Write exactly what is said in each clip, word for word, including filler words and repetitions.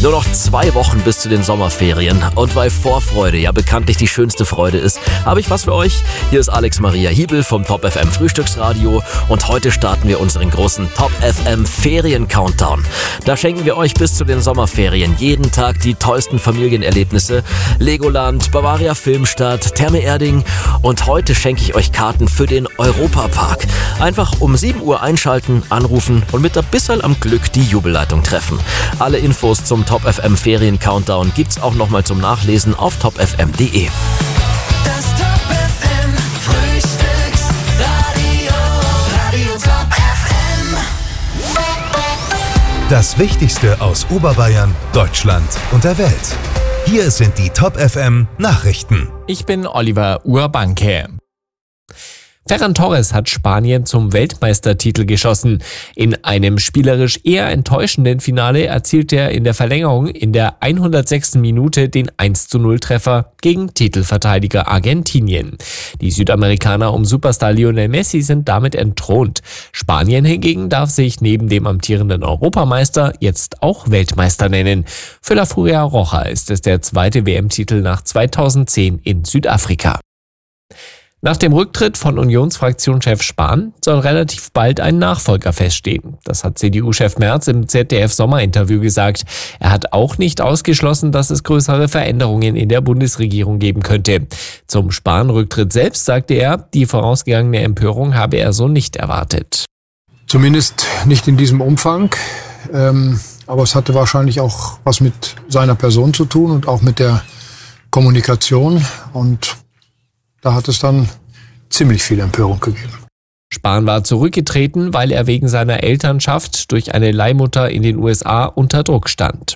Nur noch zwei Wochen bis zu den Sommerferien. Und weil Vorfreude ja bekanntlich die schönste Freude ist, habe ich was für euch. Hier ist Alex Maria Hiebel vom Top F M Frühstücksradio. Und heute starten wir unseren großen Top F M Ferien-Countdown. Da schenken wir euch bis zu den Sommerferien jeden Tag die tollsten Familienerlebnisse. Legoland, Bavaria Filmstadt, Therme Erding. Und heute schenke ich euch Karten für den Europapark. Einfach um sieben Uhr einschalten, anrufen und mit ein bisschen am Glück die Jubelleitung treffen. Alle Infos zum Top F M Ferien Countdown gibt's auch nochmal zum Nachlesen auf top f m punkt d e. Das Top F M Frühstücksradio, Radio Top F M. Das Wichtigste aus Oberbayern, Deutschland und der Welt. Hier sind die Top F M Nachrichten. Ich bin Oliver Urbanke. Ferran Torres hat Spanien zum Weltmeistertitel geschossen. In einem spielerisch eher enttäuschenden Finale erzielte er in der Verlängerung in der hundertsechsten Minute den eins zu null Treffer gegen Titelverteidiger Argentinien. Die Südamerikaner um Superstar Lionel Messi sind damit entthront. Spanien hingegen darf sich neben dem amtierenden Europameister jetzt auch Weltmeister nennen. Für La Furia Roja ist es der zweite W M-Titel nach zweitausendzehn in Südafrika. Nach dem Rücktritt von Unionsfraktionschef Spahn soll relativ bald ein Nachfolger feststehen. Das hat C D U-Chef Merz im Z D F-Sommerinterview gesagt. Er hat auch nicht ausgeschlossen, dass es größere Veränderungen in der Bundesregierung geben könnte. Zum Spahn-Rücktritt selbst sagte er, die vorausgegangene Empörung habe er so nicht erwartet. Zumindest nicht in diesem Umfang. Ähm, aber es hatte wahrscheinlich auch was mit seiner Person zu tun und auch mit der Kommunikation. Und da hat es dann ziemlich viel Empörung gegeben. Spahn war zurückgetreten, weil er wegen seiner Elternschaft durch eine Leihmutter in den U S A unter Druck stand.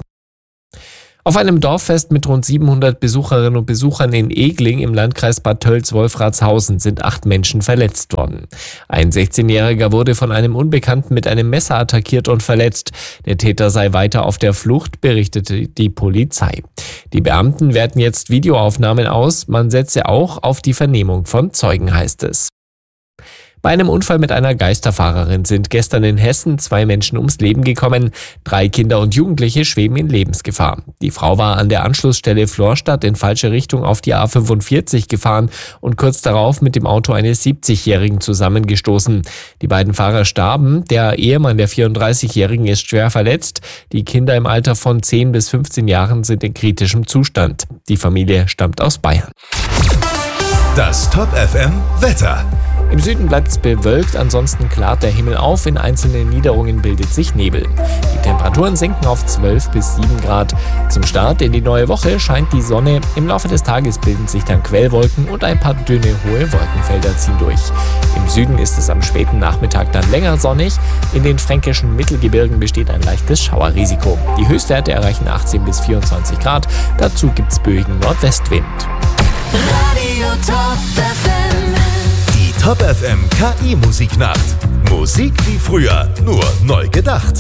Auf einem Dorffest mit rund siebenhundert Besucherinnen und Besuchern in Egling im Landkreis Bad Tölz-Wolfratshausen sind acht Menschen verletzt worden. Ein sechzehnjähriger wurde von einem Unbekannten mit einem Messer attackiert und verletzt. Der Täter sei weiter auf der Flucht, berichtete die Polizei. Die Beamten werten jetzt Videoaufnahmen aus. Man setze auch auf die Vernehmung von Zeugen, heißt es. Bei einem Unfall mit einer Geisterfahrerin sind gestern in Hessen zwei Menschen ums Leben gekommen. Drei Kinder und Jugendliche schweben in Lebensgefahr. Die Frau war an der Anschlussstelle Florstadt in falsche Richtung auf die A fünfundvierzig gefahren und kurz darauf mit dem Auto eines siebzigjährigen zusammengestoßen. Die beiden Fahrer starben. Der Ehemann der vierunddreißigjährigen ist schwer verletzt. Die Kinder im Alter von zehn bis fünfzehn Jahren sind in kritischem Zustand. Die Familie stammt aus Bayern. Das Top F M Wetter. Im Süden bleibt es bewölkt, ansonsten klart der Himmel auf, in einzelnen Niederungen bildet sich Nebel. Die Temperaturen sinken auf zwölf bis sieben Grad. Zum Start in die neue Woche scheint die Sonne. Im Laufe des Tages bilden sich dann Quellwolken und ein paar dünne, hohe Wolkenfelder ziehen durch. Im Süden ist es am späten Nachmittag dann länger sonnig. In den fränkischen Mittelgebirgen besteht ein leichtes Schauerrisiko. Die Höchstwerte erreichen achtzehn bis vierundzwanzig Grad. Dazu gibt es böigen Nordwestwind. Radio Top F M. Die Top F M K I-Musiknacht. Musik wie früher, nur neu gedacht.